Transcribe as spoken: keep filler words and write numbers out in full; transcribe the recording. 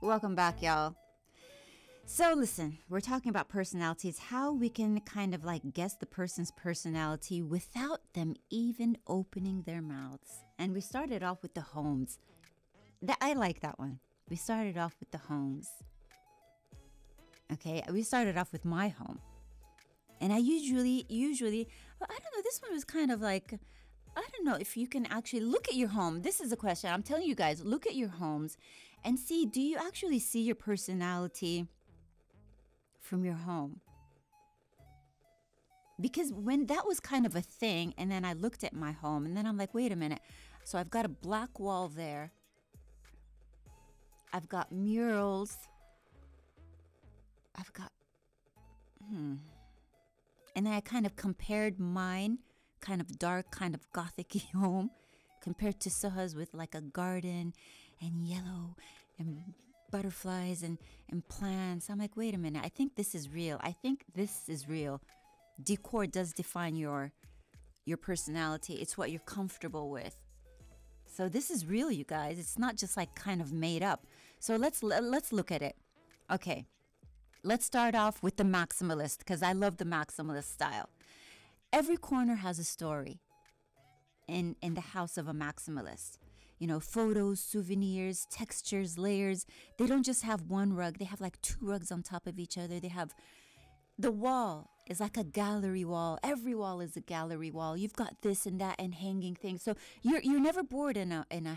Welcome back, y'all. So listen, we're talking about personalities, how we can kind of like guess the person's personality without them even opening their mouths. And we started off with the homes. That I like that one. We started off with the homes. Okay, we started off with my home. And I usually, usually, I don't know, this one was kind of like, I don't know if you can actually look at your home. This is a question. I'm telling you guys, look at your homes and see, do you actually see your personality from your home? Because when that was kind of a thing, and then I looked at my home, and then I'm like, wait a minute. So I've got a black wall there. I've got murals. I've got, hmm. And then I kind of compared mine, kind of dark, kind of gothic-y home, compared to Suha's with like a garden and yellow and butterflies and, and plants. I'm like, wait a minute. I think this is real. I think this is real. Decor does define your your personality. It's what you're comfortable with. So this is real, you guys. It's not just like kind of made up. So let's let's look at it. Okay. Let's start off with the maximalist, because I love the maximalist style. Every corner has a story in, in the house of a maximalist. You know, photos, souvenirs, textures, layers. They don't just have one rug. They have like two rugs on top of each other. They have, the wall is like a gallery wall. Every wall is a gallery wall. You've got this and that and hanging things. So you're you're never bored in a in a